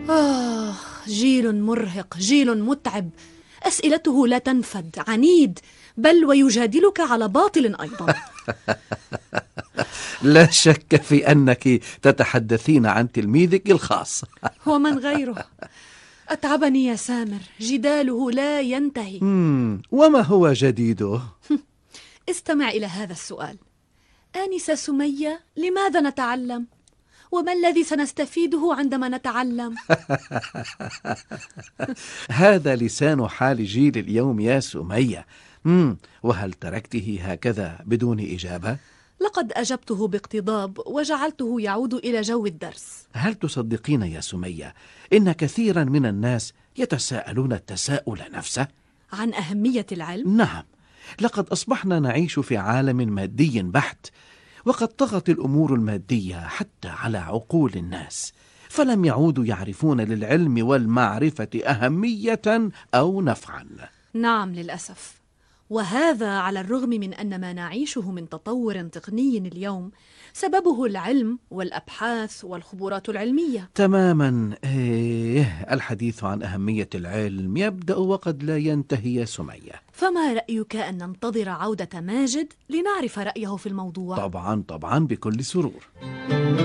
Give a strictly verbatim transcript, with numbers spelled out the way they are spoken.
آه، جيل مرهق، جيل متعب، أسئلته لا تنفد، عنيد، بل ويجادلك على باطل أيضا. لا شك في أنك تتحدثين عن تلميذك الخاص. ومن غيره. أتعبني يا سامر، جداله لا ينتهي. مم. وما هو جديده؟ استمع إلى هذا السؤال: آنسة سمية، لماذا نتعلم؟ وما الذي سنستفيده عندما نتعلم؟ هذا لسان حال جيل اليوم يا سمية. مم. وهل تركته هكذا بدون إجابة؟ لقد أجبته باقتضاب وجعلته يعود إلى جو الدرس. هل تصدقين يا سمية إن كثيرا من الناس يتساءلون التساؤل نفسه عن أهمية العلم؟ نعم، لقد أصبحنا نعيش في عالم مادي بحت، وقد طغت الأمور المادية حتى على عقول الناس، فلم يعودوا يعرفون للعلم والمعرفة أهمية أو نفعا. نعم للأسف، وهذا على الرغم من أن ما نعيشه من تطور تقني اليوم سببه العلم والأبحاث والخبرات العلمية. تماما. إيه، الحديث عن أهمية العلم يبدأ وقد لا ينتهي يا سمية. فما رأيك أن ننتظر عودة ماجد لنعرف رأيه في الموضوع؟ طبعا طبعا، بكل سرور.